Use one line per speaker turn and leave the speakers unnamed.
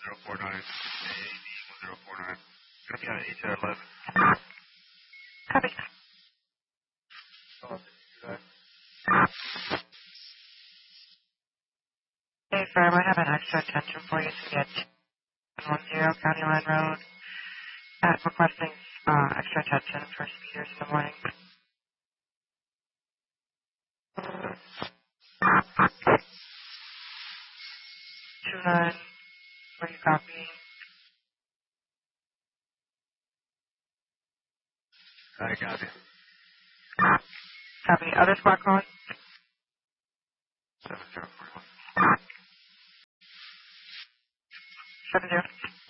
1049, AAD 1049. Gonna be on 8 to 11.
Copy. Hey, firm, I have an extra attention for you to get 10 County Line Road. Requesting extra attention for speeders in the morning. 29, were you copying?
I got it.
Copy. Other squad calls?
7041.
70.